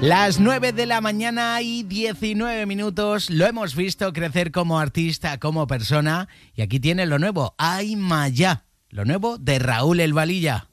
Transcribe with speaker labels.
Speaker 1: Las 9 de la mañana y 19 minutos. Lo hemos visto crecer como artista, como persona. Y aquí tiene lo nuevo, Ay Maya, lo nuevo de Raúl El Valilla.